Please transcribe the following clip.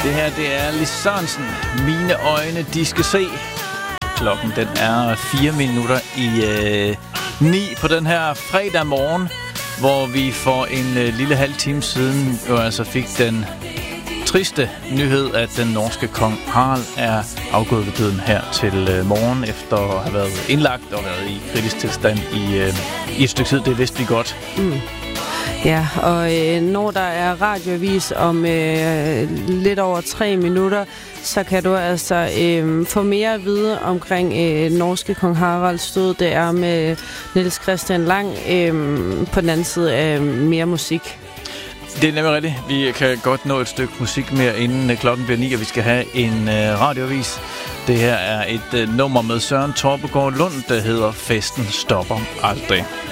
Det her, det er Lis Sørensen. Mine øjne, de skal se. Klokken, den er 4 minutter i 9 på den her fredag morgen, hvor vi for en lille halv time siden jo altså fik den triste nyhed, at den norske kong Harald er afgået ved døden her til morgen, efter at have været indlagt og været i kritisk tilstand i et stykke tid. Det vidste vi godt. Ja, og når der er radioavis om lidt over 3 minutter, så kan du altså få mere at vide omkring norske kong Haralds død. Det er med Niels Christian Lang på den anden side af mere musik. Det er nemlig rigtigt. Vi kan godt nå et stykke musik mere, inden klokken bliver 9, og vi skal have en radioavis. Det her er et nummer med Søren Torpegaard Lund, der hedder Festen stopper aldrig.